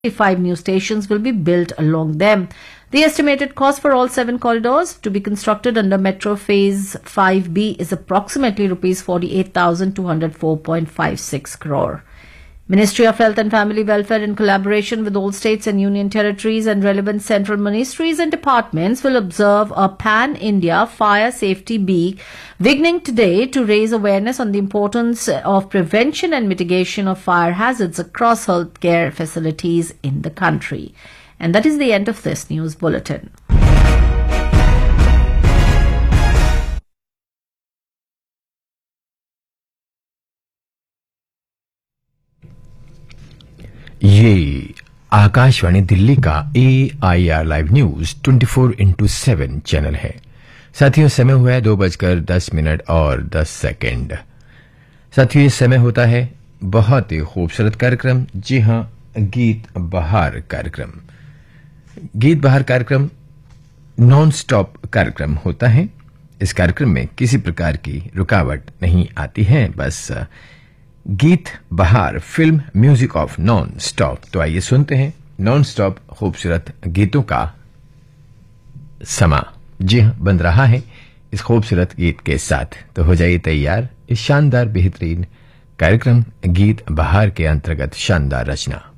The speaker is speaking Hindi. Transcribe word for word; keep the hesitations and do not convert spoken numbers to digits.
Five new stations will be built along them. The estimated cost for all seven corridors to be constructed under Metro Phase five B is approximately rupees forty-eight thousand two hundred four point five six crore. Ministry of Health and Family Welfare, in collaboration with all states and union territories and relevant central ministries and departments, will observe a Pan-India Fire Safety Week beginning today to raise awareness on the importance of prevention and mitigation of fire hazards across healthcare facilities in the country. And that is the end of this news bulletin. ये आकाशवाणी दिल्ली का ए आई आर लाइव न्यूज चौबीस इंटू सेवन चैनल है। साथियों, समय हुआ है दो बजकर दस मिनट और दस सेकंड। साथियों, ये समय होता है बहुत ही खूबसूरत कार्यक्रम, जी हां, गीत बहार कार्यक्रम। गीत बहार कार्यक्रम नॉन स्टॉप कार्यक्रम होता है। इस कार्यक्रम में किसी प्रकार की रुकावट नहीं आती है, बस गीत बहार, film music of non stop. तो आइए सुनते हैं नॉन स्टॉप खूबसूरत गीतों का समा। जी हां, बन रहा है इस खूबसूरत गीत के साथ। तो हो जाइए तैयार इस शानदार बेहतरीन कार्यक्रम गीत बहार के अंतर्गत शानदार रचना।